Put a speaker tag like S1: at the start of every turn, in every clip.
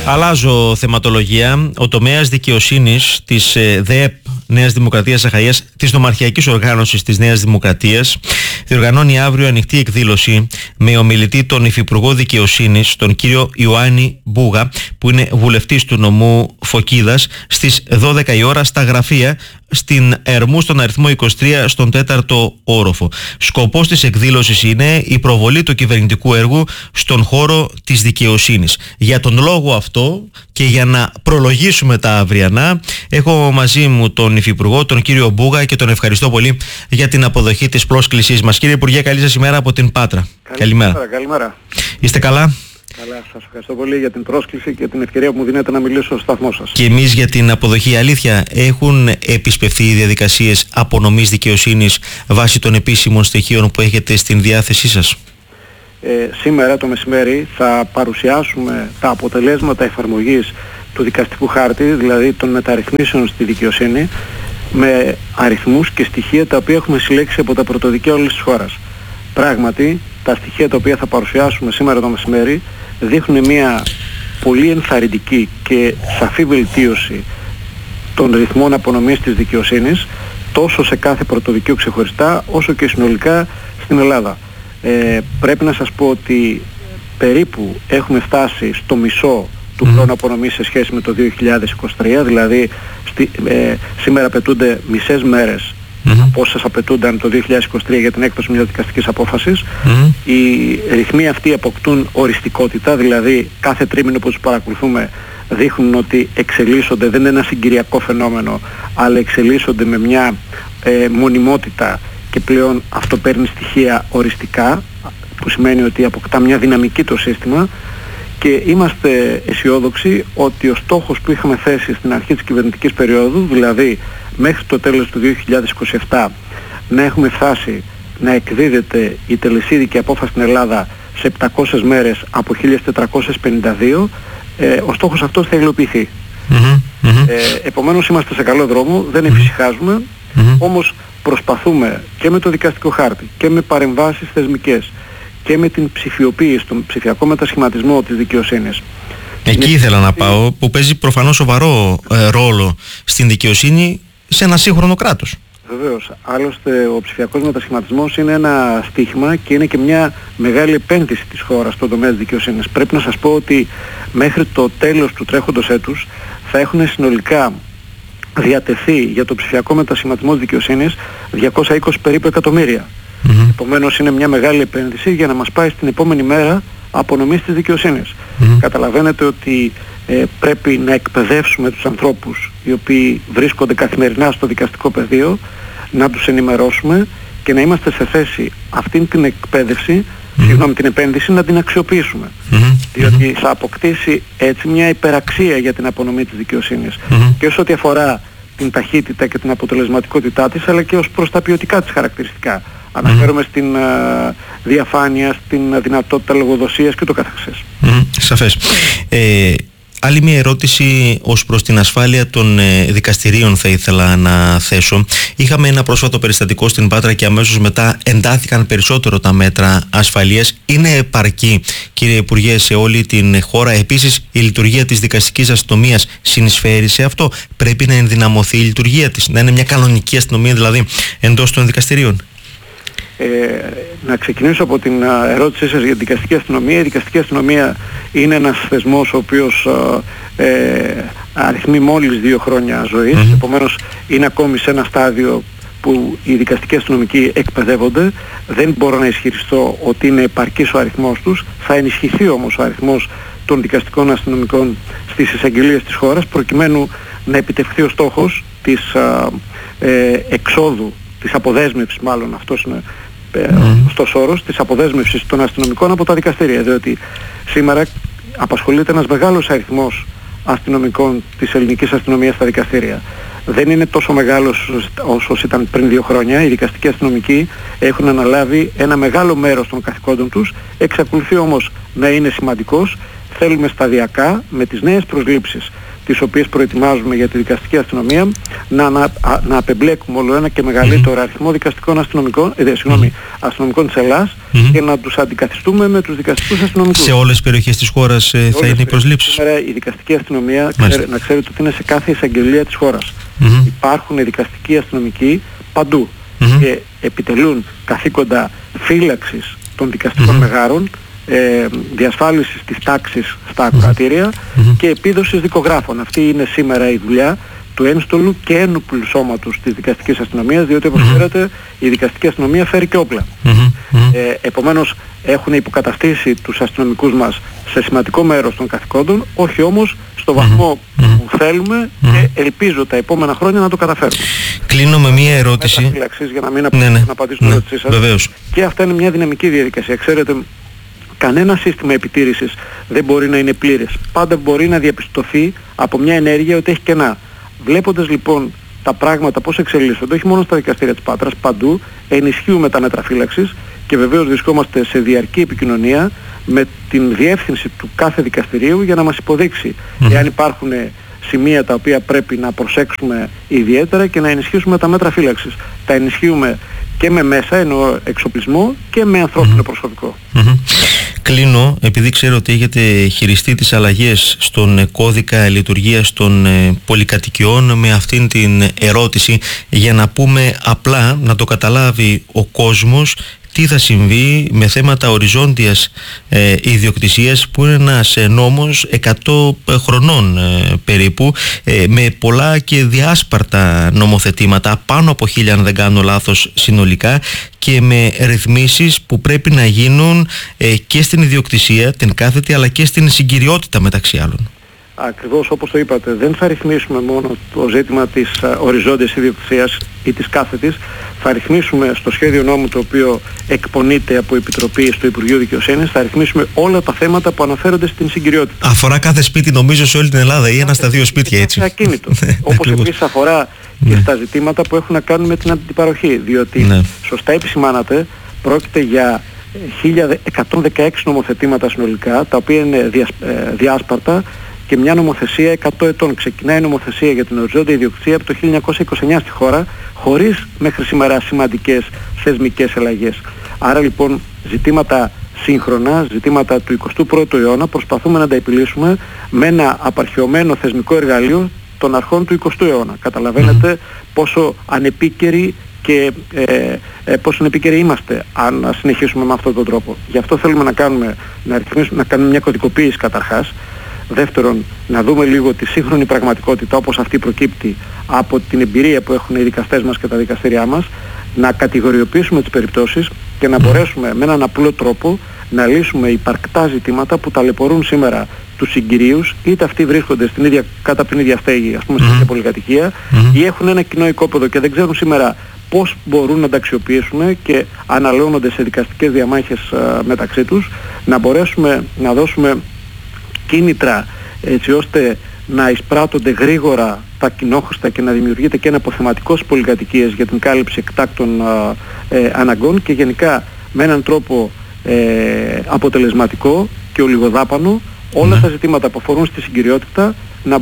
S1: Αλλάζω θεματολογία. Ο τομέας δικαιοσύνης της ΔΕΕΠ Νέας Δημοκρατίας Αχαΐας, της Νομαρχιακής Οργάνωσης της Νέας Δημοκρατίας, διοργανώνει αύριο ανοιχτή εκδήλωση με ομιλητή τον Υφυπουργό Δικαιοσύνης, τον κύριο Ιωάννη Μπούγα, που είναι βουλευτής του νομού Φωκίδας, στις 12 η ώρα στα γραφεία στην Ερμού στον αριθμό 23 στον 4ο όροφο. Σκοπός της εκδήλωσης είναι η προβολή του κυβερνητικού έργου στον χώρο της δικαιοσύνης. Για τον λόγο αυτό και για να προλογίσουμε τα αυριανά, έχω μαζί μου τον Υφυπουργό, τον κύριο Μπούγα, και τον ευχαριστώ πολύ για την αποδοχή της πρόσκλησής μας. Κύριε Υπουργέ, καλή σας ημέρα από την Πάτρα.
S2: Καλημέρα.
S1: Είστε καλά?
S2: Καλά, σας ευχαριστώ πολύ για την πρόσκληση και την ευκαιρία που μου δίνετε να μιλήσω στο σταθμό σας.
S1: Και εμείς για την αποδοχή. Αλήθεια, έχουν επισπευθεί οι διαδικασίες απονομής δικαιοσύνης βάσει των επίσημων στοιχείων που έχετε στην διάθεσή σας?
S2: Σήμερα το μεσημέρι θα παρουσιάσουμε τα αποτελέσματα εφαρμογής του δικαστικού χάρτη, δηλαδή των μεταρρυθμίσεων στη δικαιοσύνη, με αριθμούς και στοιχεία τα οποία έχουμε συλλέξει από τα πρωτοδικαία όλης της χώρας. Πράγματι, τα στοιχεία τα οποία θα παρουσιάσουμε σήμερα το μεσημέρι δείχνουν μια πολύ ενθαρρυντική και σαφή βελτίωση των ρυθμών απονομής της δικαιοσύνης, τόσο σε κάθε πρωτοδικείο ξεχωριστά, όσο και συνολικά στην Ελλάδα. Πρέπει να σας πω ότι περίπου έχουμε φτάσει στο μισό του χρόνου απονομής σε σχέση με το 2023, δηλαδή σήμερα απαιτούνται μισές μέρες από όσες απαιτούνταν το 2023 για την έκδοση μιας δικαστικής απόφασης. Οι ρυθμοί αυτοί αποκτούν οριστικότητα, δηλαδή κάθε τρίμηνο που τους παρακολουθούμε δείχνουν ότι εξελίσσονται, δεν είναι ένα συγκυριακό φαινόμενο, αλλά εξελίσσονται με μια μονιμότητα και πλέον αυτό παίρνει στοιχεία οριστικά, που σημαίνει ότι αποκτά μια δυναμική το σύστημα, και είμαστε αισιόδοξοι ότι ο στόχος που είχαμε θέσει στην αρχή της κυβερνητικής περίοδου, δηλαδή μέχρι το τέλος του 2027 να έχουμε φτάσει να εκδίδεται η τελεσίδικη απόφαση στην Ελλάδα σε 700 μέρες από 1452, ο στόχος αυτός θα υλοποιηθεί. Επομένως είμαστε σε καλό δρόμο, δεν εφησυχάζουμε, όμως προσπαθούμε και με το δικαστικό χάρτη και με παρεμβάσεις θεσμικές και με την ψηφιοποίηση, τον ψηφιακό μετασχηματισμό της δικαιοσύνης.
S1: Εκεί ήθελα να πάω, που παίζει προφανώς σοβαρό ρόλο στην δικαιοσύνη σε ένα σύγχρονο κράτος.
S2: Βεβαίως. Άλλωστε ο ψηφιακός μετασχηματισμός είναι ένα στίχημα και είναι και μια μεγάλη επένδυση της χώρας στον τομέα της δικαιοσύνης. Πρέπει να σας πω ότι μέχρι το τέλος του τρέχοντος έτους θα έχουν συνολικά διατεθεί για το ψηφιακό μετασχηματισμό της δικαιοσύνης 220 περίπου εκατομμύρια. Επομένως είναι μια μεγάλη επένδυση για να μας πάει στην επόμενη μέρα απονομής της δικαιοσύνης. Καταλαβαίνετε ότι πρέπει να εκπαιδεύσουμε τους ανθρώπους οι οποίοι βρίσκονται καθημερινά στο δικαστικό πεδίο, να τους ενημερώσουμε και να είμαστε σε θέση αυτήν την εκπαίδευση, την επένδυση, να την αξιοποιήσουμε. Διότι θα αποκτήσει έτσι μια υπεραξία για την απονομή της δικαιοσύνης. Και όσο ό,τι αφορά την ταχύτητα και την αποτελεσματικότητά της, αλλά και ως προς τα ποιοτικά της χαρακτηριστικά. Αναφέρομαι στην διαφάνεια, στην δυνατότητα λογοδοσίας και το καθεξής.
S1: Σαφές. Άλλη μια ερώτηση ως προς την ασφάλεια των δικαστηρίων θα ήθελα να θέσω. Είχαμε ένα πρόσφατο περιστατικό στην Πάτρα και αμέσως μετά εντάθηκαν περισσότερο τα μέτρα ασφαλείας. Είναι επαρκή, κύριε Υπουργέ, σε όλη την χώρα? Επίσης, η λειτουργία της δικαστικής αστυνομίας συνεισφέρει σε αυτό? Πρέπει να ενδυναμωθεί η λειτουργία της, να είναι μια κανονική αστυνομία δηλαδή εντός των δικαστηρίων?
S2: Να ξεκινήσω από την ερώτησή σας για την δικαστική αστυνομία. Η δικαστική αστυνομία είναι ένας θεσμός ο οποίος αριθμεί μόλις 2 χρόνια ζωής. Επομένως είναι ακόμη σε ένα στάδιο που οι δικαστικοί αστυνομικοί εκπαιδεύονται. Δεν μπορώ να ισχυριστώ ότι είναι επαρκής ο αριθμός τους. Θα ενισχυθεί όμως ο αριθμός των δικαστικών αστυνομικών στις εισαγγελίες της χώρας, προκειμένου να επιτευχθεί ο στόχος της εξόδου, της αποδέσμευσης, μάλλον αυτός είναι σωστός όρος, της αποδέσμευσης των αστυνομικών από τα δικαστήρια, διότι σήμερα απασχολείται ένας μεγάλος αριθμός αστυνομικών της ελληνικής αστυνομίας στα δικαστήρια. Δεν είναι τόσο μεγάλος όσο ήταν πριν 2 χρόνια. Οι δικαστικοί αστυνομικοί έχουν αναλάβει ένα μεγάλο μέρος των καθηκόντων τους, εξακολουθεί όμως να είναι σημαντικός. Θέλουμε σταδιακά, με τις νέες προσλήψεις, τις οποίες προετοιμάζουμε για τη δικαστική αστυνομία, να απεμπλέκουμε όλο ένα και μεγαλύτερο αριθμό δικαστικών αστυνομικών της Ελλάδας και να τους αντικαθιστούμε με τους δικαστικούς αστυνομικούς.
S1: Σε όλες τις περιοχές της χώρας θα είναι οι προσλήψεις?
S2: Σήμερα η δικαστική αστυνομία, να ξέρετε ότι είναι σε κάθε εισαγγελία της χώρας. Υπάρχουν δικαστικοί αστυνομικοί παντού και επιτελούν καθήκοντα φύλαξης των δικαστικών μεγάρων, διασφάλισης της τάξης στα ακροατήρια και επίδοσης δικογράφων. Αυτή είναι σήμερα η δουλειά του ένστολου και ένοπλου σώματος της δικαστικής αστυνομίας, διότι όπως ξέρετε η δικαστική αστυνομία φέρει και όπλα. Επομένως έχουν υποκαταστήσει τους αστυνομικούς μας σε σημαντικό μέρος των καθηκόντων, όχι όμως στο βαθμό που θέλουμε και ελπίζω τα επόμενα χρόνια να το καταφέρουμε.
S1: Κλείνω με μία ερώτηση.
S2: Για να μην απαντήσω την ερώτησή σας.
S1: Βεβαίως.
S2: Και αυτά είναι μια δυναμική διαδικασία. Ξέρετε, κανένα σύστημα επιτήρησης δεν μπορεί να είναι πλήρες. Πάντα μπορεί να διαπιστωθεί από μια ενέργεια ότι έχει κενά. Βλέποντας λοιπόν τα πράγματα πώς εξελίσσονται, όχι μόνο στα δικαστήρια της Πάτρας, παντού ενισχύουμε τα μέτρα φύλαξης και βεβαίως βρισκόμαστε σε διαρκή επικοινωνία με την διεύθυνση του κάθε δικαστηρίου για να μας υποδείξει εάν υπάρχουν σημεία τα οποία πρέπει να προσέξουμε ιδιαίτερα και να ενισχύσουμε τα μέτρα φύλαξης. Τα ενισχύουμε και με μέσα, εννοώ εξοπλισμό, και με ανθρώπινο προσωπικό.
S1: Κλείνω, επειδή ξέρω ότι έχετε χειριστεί τις αλλαγές στον κώδικα λειτουργίας των πολυκατοικιών, με αυτήν την ερώτηση για να πούμε απλά, να το καταλάβει ο κόσμος, τι θα συμβεί με θέματα οριζόντιας ιδιοκτησίας, που είναι ένας νόμος 100 χρονών περίπου, με πολλά και διάσπαρτα νομοθετήματα, πάνω από 1000 αν δεν κάνω λάθος συνολικά, και με ρυθμίσεις που πρέπει να γίνουν και στην ιδιοκτησία την κάθετη, αλλά και στην συγκυριότητα μεταξύ άλλων.
S2: Ακριβώς όπως το είπατε, δεν θα ρυθμίσουμε μόνο το ζήτημα της οριζόντιας ιδιοκτησίας ή της κάθετης, θα ρυθμίσουμε στο σχέδιο νόμου το οποίο εκπονείται από Επιτροπή στο Υπουργείο Δικαιοσύνης, θα ρυθμίσουμε όλα τα θέματα που αναφέρονται στην συγκυριότητα.
S1: Αφορά κάθε σπίτι νομίζω σε όλη την Ελλάδα ή ένα στα δύο σπίτια, έτσι.
S2: Ακίνητο. Όπως επίσης αφορά και στα ζητήματα που έχουν να κάνουν με την αντιπαροχή, διότι σωστά επισημάνατε, πρόκειται για 1116 νομοθετήματα συνολικά, τα οποία είναι διάσπαρτα, και μια νομοθεσία 100 ετών. Ξεκινάει η νομοθεσία για την οριζόντια ιδιοκτησία από το 1929 στη χώρα, χωρίς μέχρι σήμερα σημαντικές θεσμικές αλλαγές. Άρα λοιπόν ζητήματα σύγχρονα, ζητήματα του 21ου αιώνα προσπαθούμε να τα επιλύσουμε με ένα απαρχαιωμένο θεσμικό εργαλείο των αρχών του 20ου αιώνα. Καταλαβαίνετε πόσο ανεπίκαιροι και πόσο επίκαιροι είμαστε αν συνεχίσουμε με αυτόν τον τρόπο. Γι' αυτό θέλουμε να κάνουμε μια κωδικοποίηση καταρχάς. Δεύτερον, να δούμε λίγο τη σύγχρονη πραγματικότητα όπως αυτή προκύπτει από την εμπειρία που έχουν οι δικαστές μας και τα δικαστήριά μας, να κατηγοριοποιήσουμε τις περιπτώσεις και να μπορέσουμε με έναν απλό τρόπο να λύσουμε υπαρκτά ζητήματα που ταλαιπωρούν σήμερα τους συγκυρίους, είτε αυτοί βρίσκονται κάτω από την ίδια στέγη, ας πούμε στην ίδια πολυκατοικία, ή έχουν ένα κοινό οικόπεδο και δεν ξέρουν σήμερα πώς μπορούν να τα αξιοποιήσουν και αναλώνονται σε δικαστικές διαμάχες μεταξύ τους, να μπορέσουμε να δώσουμε κίνητρα έτσι ώστε να εισπράττονται γρήγορα τα κοινόχρηστα και να δημιουργείται και ένα αποθεματικό στις πολυκατοικίες για την κάλυψη εκτάκτων αναγκών και γενικά με έναν τρόπο αποτελεσματικό και ολιγοδάπανο όλα τα ζητήματα που αφορούν στη συγκυριότητα να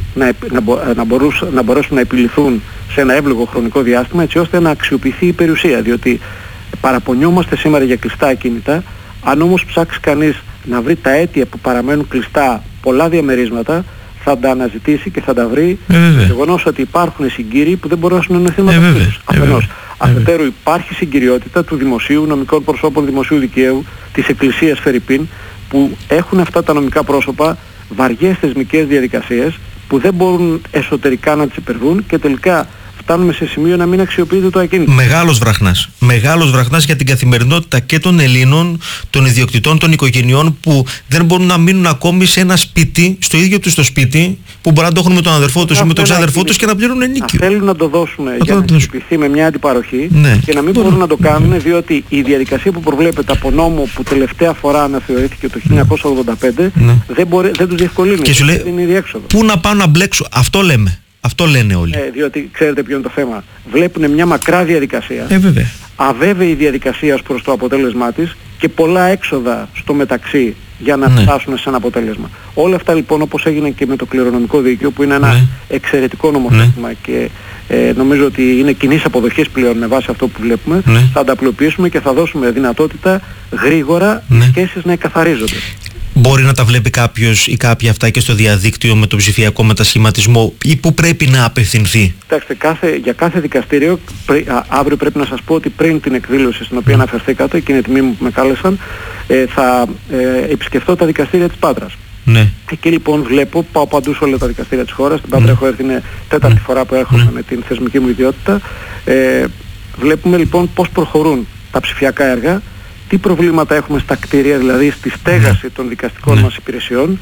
S2: μπορέσουν να επιληθούν σε ένα εύλογο χρονικό διάστημα, έτσι ώστε να αξιοποιηθεί η περιουσία, διότι παραπονιόμαστε σήμερα για κλειστά ακίνητα. Αν όμως ψάξει κανείς να βρει τα αίτια που παραμένουν κλειστά πολλά διαμερίσματα, θα τα αναζητήσει και θα τα βρει. Το γεγονός ότι υπάρχουν συγκύριοι που δεν μπορούν να συνεννοηθούν μεταξύ τους. Αφενός. Αφετέρου υπάρχει συγκυριότητα του δημοσίου, νομικών προσώπων δημοσίου δικαίου, της Εκκλησίας Φερρυπίν, που έχουν αυτά τα νομικά πρόσωπα βαριές θεσμικές διαδικασίες που δεν μπορούν εσωτερικά να τις υπερβούν και τελικά φτάνουμε σε σημείο να μην αξιοποιείται το ακίνητο.
S1: Μεγάλος βραχνάς. Μεγάλος βραχνάς για την καθημερινότητα και των Ελλήνων, των ιδιοκτητών, των οικογενειών που δεν μπορούν να μείνουν ακόμη σε ένα σπίτι, στο ίδιο τους το σπίτι, που μπορεί να το έχουν με τον αδερφό τους ή με τον ξάδερφό τους και να πληρώνουν ενίκιο.
S2: Θέλουν να το δώσουν για να αξιοποιηθεί με μια αντιπαροχή και να μην μπορούν να το κάνουν, διότι η διαδικασία που προβλέπεται από νόμο που τελευταία φορά αναθεωρήθηκε το 1985 δεν τους διευκολύνει.
S1: Και σου λέει, πού να πάω να μπλέξω, αυτό λέμε. Αυτό λένε όλοι.
S2: Διότι ξέρετε ποιο είναι το θέμα. Βλέπουν μια μακρά διαδικασία. Αβέβαιη διαδικασία ως προς το αποτέλεσμά της και πολλά έξοδα στο μεταξύ για να φτάσουν σε ένα αποτέλεσμα. Όλα αυτά λοιπόν, όπως έγινε και με το κληρονομικό δίκαιο, που είναι ένα εξαιρετικό νομοθέτημα και νομίζω ότι είναι κοινής αποδοχής πλέον με βάση αυτό που βλέπουμε, θα τα απλοποιήσουμε και θα δώσουμε δυνατότητα γρήγορα οι σχέσεις να εκαθαρίζονται.
S1: Μπορεί να τα βλέπει κάποιος ή κάποια αυτά και στο διαδίκτυο με τον ψηφιακό μετασχηματισμό, ή που πρέπει να απευθυνθεί?
S2: Κοιτάξτε, για κάθε δικαστήριο, αύριο πρέπει να σας πω ότι πριν την εκδήλωση στην οποία αναφερθήκατε, και είναι τιμή μου που με κάλεσαν, θα επισκεφθώ τα δικαστήρια της Πάτρας.
S1: Ναι.
S2: Εκεί λοιπόν βλέπω, πάω παντού σε όλα τα δικαστήρια της χώρας. Στην Πάτρα έχω έρθει, είναι τέταρτη φορά που έρχομαι με την θεσμική μου ιδιότητα. Βλέπουμε λοιπόν πώς προχωρούν τα ψηφιακά έργα, τι προβλήματα έχουμε στα κτίρια, δηλαδή στη στέγαση των δικαστικών μας υπηρεσιών,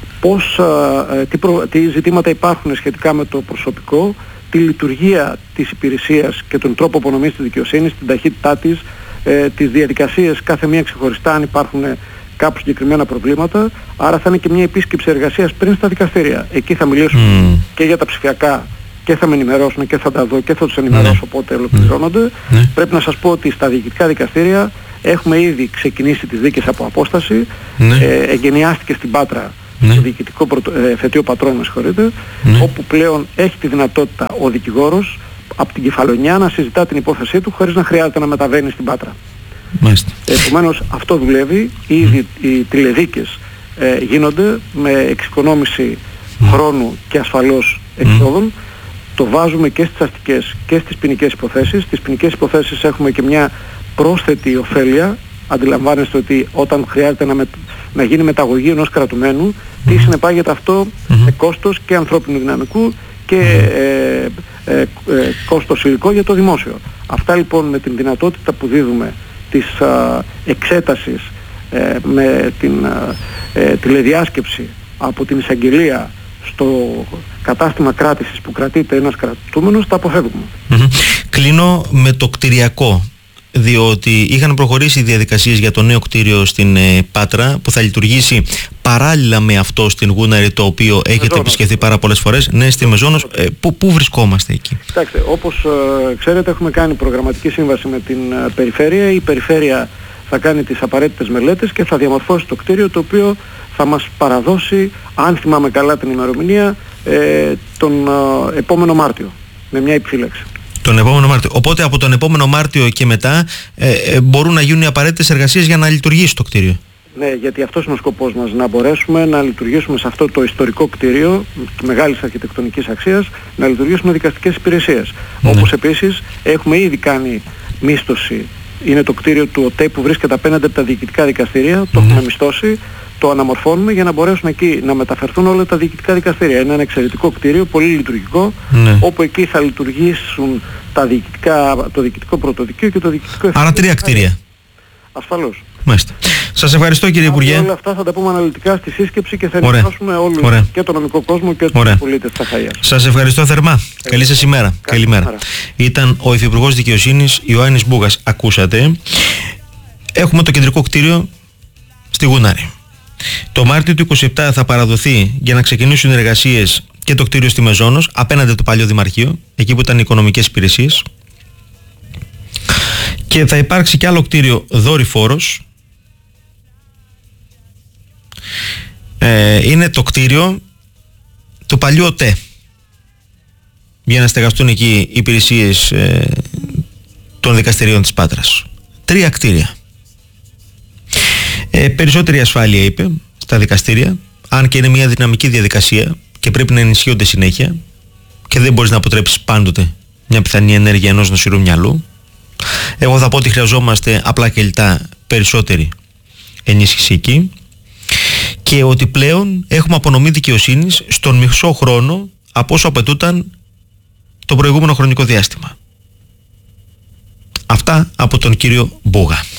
S2: τι ζητήματα υπάρχουν σχετικά με το προσωπικό, τη λειτουργία της υπηρεσίας και τον τρόπο απονομής της δικαιοσύνης, την ταχύτητά της, τις διαδικασίες κάθε μία ξεχωριστά, αν υπάρχουν κάπου συγκεκριμένα προβλήματα. Άρα θα είναι και μια επίσκεψη εργασίας πριν στα δικαστήρια. Εκεί θα μιλήσουμε και για τα ψηφιακά και θα με ενημερώσουν και θα τα δω και θα τους ενημερώσω όποτε ολοκληρώνονται. Πρέπει να σας πω ότι στα διοικητικά δικαστήρια έχουμε ήδη ξεκινήσει τις δίκες από απόσταση. Εγκαινιάστηκε στην Πάτρα το διοικητικό εφετείο πατρών, όπου πλέον έχει τη δυνατότητα ο δικηγόρος από την Κεφαλονιά να συζητά την υπόθεσή του χωρίς να χρειάζεται να μεταβαίνει στην Πάτρα. Επομένως αυτό δουλεύει. Ήδη οι τηλεδίκες γίνονται με εξοικονόμηση χρόνου και ασφαλώς εξόδων. Το βάζουμε και στις αστικές και στις ποινικές υποθέσεις. Στις ποινικές υποθέσεις έχουμε και μια πρόσθετη ωφέλεια. Αντιλαμβάνεστε ότι όταν χρειάζεται να γίνει μεταγωγή ενός κρατουμένου, τι συνεπάγεται αυτό σε κόστος και ανθρώπινου δυναμικού και κόστος υλικό για το δημόσιο. Αυτά λοιπόν με την δυνατότητα που δίδουμε της εξέτασης με την τηλεδιάσκεψη από την εισαγγελία στο κατάστημα κράτησης που κρατείται ένας κρατούμενος, τα αποφεύγουμε.
S1: Κλείνω με το κτηριακό, διότι είχαν προχωρήσει οι διαδικασίες για το νέο κτίριο στην Πάτρα που θα λειτουργήσει παράλληλα με αυτό στην Γούναρη, το οποίο έχετε επισκεφθεί πάρα πολλές φορές. Ναι, στη Μεζόνος. Πού βρισκόμαστε εκεί?
S2: Κοιτάξτε, όπως ξέρετε, έχουμε κάνει προγραμματική σύμβαση με την Περιφέρεια. Η Περιφέρεια θα κάνει τις απαραίτητες μελέτες και θα διαμορφώσει το κτίριο, το οποίο θα μας παραδώσει, αν θυμάμαι καλά την ημερομηνία, τον επόμενο Μάρτιο, με μια επιφύλαξη.
S1: Τον επόμενο Μάρτιο. Οπότε από τον επόμενο Μάρτιο και μετά μπορούν να γίνουν οι απαραίτητες εργασίες για να λειτουργήσει το κτίριο.
S2: Ναι, γιατί αυτός είναι ο σκοπός μας, να μπορέσουμε να λειτουργήσουμε σε αυτό το ιστορικό κτίριο μεγάλης αρχιτεκτονικής αξίας, να λειτουργήσουμε δικαστικές υπηρεσίες. Όπως επίσης έχουμε ήδη κάνει μίσθωση. Είναι το κτίριο του ΟΤΕ που βρίσκεται απέναντι από τα διοικητικά δικαστήρια, το έχουμε μισθώσει, το αναμορφώνουμε για να μπορέσουν εκεί να μεταφερθούν όλα τα διοικητικά δικαστήρια. Είναι ένα εξαιρετικό κτίριο, πολύ λειτουργικό, όπου εκεί θα λειτουργήσουν το διοικητικό πρωτοδικείο και το διοικητικό
S1: Άρα 3 κτίρια.
S2: Ασφαλώς.
S1: Μάλιστα. Σας ευχαριστώ, κύριε Υπουργέ.
S2: Όλα αυτά θα τα πούμε αναλυτικά στη σύσκεψη και θα ενημερώσουμε όλους και τον νομικό κόσμο και τους πολίτες της Αχαΐας.
S1: Σας ευχαριστώ θερμά. Καλή σας ημέρα. Καλημέρα. Ήταν ο Υφυπουργός Δικαιοσύνης Ιωάννης Μπούγας. Ακούσατε. Έχουμε το κεντρικό κτίριο στη Γούναρη. Το Μάρτιο του 2027 θα παραδοθεί για να ξεκινήσουν οι εργασίες και το κτίριο στη Μεζόνος, απέναντι το παλιό Δημαρχείο, εκεί που ήταν οι οικονομικές υπηρεσίες. Και θα υπάρξει και άλλο κτίριο δορυφόρος. Είναι το κτίριο του παλιού ΟΤΕ, για να στεγαστούν εκεί οι υπηρεσίες των δικαστηρίων της Πάτρας. 3 κτίρια. Περισσότερη ασφάλεια, είπε, στα δικαστήρια, αν και είναι μια δυναμική διαδικασία και πρέπει να ενισχύονται συνέχεια και δεν μπορείς να αποτρέψεις πάντοτε μια πιθανή ενέργεια ενός νοσηρού μυαλού. Εγώ θα πω ότι χρειαζόμαστε απλά και λιτά περισσότερη ενίσχυση εκεί και ότι πλέον έχουμε απονομή δικαιοσύνης στον μισό χρόνο από όσο απαιτούταν το προηγούμενο χρονικό διάστημα. Αυτά από τον κύριο Μπούγα.